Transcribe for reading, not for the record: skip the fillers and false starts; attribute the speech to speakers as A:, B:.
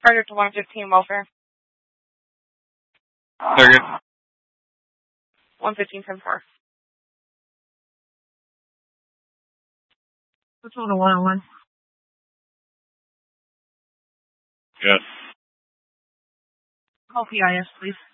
A: Carter to 115 welfare.
B: Target.
A: 115 10-4.
C: Let's hold a 101.
B: Yes.
C: Call PIS, please.